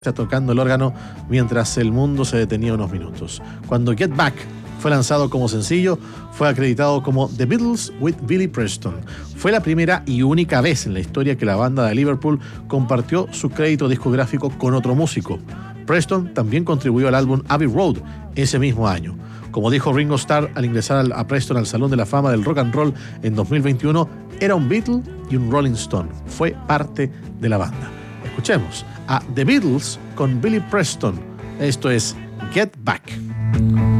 está tocando el órgano mientras el mundo se detenía unos minutos. Cuando Get Back fue lanzado como sencillo, fue acreditado como The Beatles with Billy Preston. Fue la primera y única vez en la historia que la banda de Liverpool compartió su crédito discográfico con otro músico. Preston también contribuyó al álbum Abbey Road ese mismo año. Como dijo Ringo Starr al ingresar a Preston al Salón de la Fama del Rock and Roll en 2021, era un Beatle y un Rolling Stone. Fue parte de la banda. Escuchemos a The Beatles con Billy Preston. Esto es Get Back.